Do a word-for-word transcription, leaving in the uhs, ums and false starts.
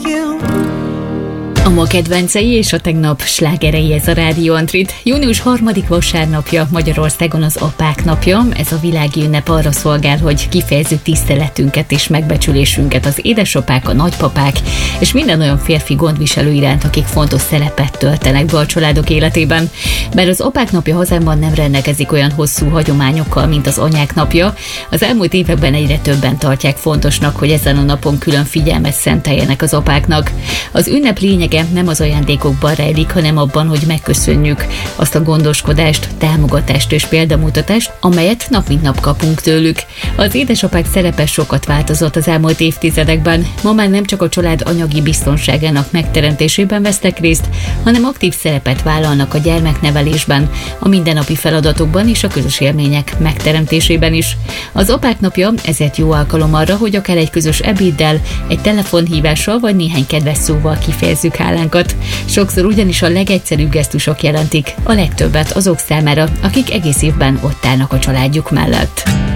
A ma kedvencei és a tegnap slágerei, ez a Rádió Antrit. június harmadika vasárnapja Magyarországon az apák napja. Ez a világi ünnep arra szolgál, hogy kifejezzük tiszteletünket és megbecsülésünket az édesapák, a nagypapák és minden olyan férfi gondviselő iránt, akik fontos szerepet töltenek be a családok életében. Bár az apák napja hazámban nem rendelkezik olyan hosszú hagyományokkal, mint az anyák napja, az elmúlt években egyre többen tartják fontosnak, hogy ezen a napon külön figyelmet szenteljenek az apáknak. Az ünnep lényege nem az ajándékokban rejlik, hanem abban, hogy megköszönjük azt a gondoskodást, támogatást és példamutatást, amelyet nap mint nap kapunk tőlük. Az édesapák szerepe sokat változott az elmúlt évtizedekben. Ma már nem csak a család anyagi biztonságának megteremtésében vesznek részt, hanem aktív szerepet vállalnak a gyermeknevelésben, a mindennapi feladatokban és a közös élmények megteremtésében is. Az apák napja ezért jó alkalom arra, hogy akár egy közös ebéddel, egy telefonhívással vagy néhány kedves szóval kifejezzük hálánkat. Sokszor ugyanis a legegyszerűbb gesztusok jelentik a legtöbbet azok számára, akik egész évben ott állnak a családjuk mellett.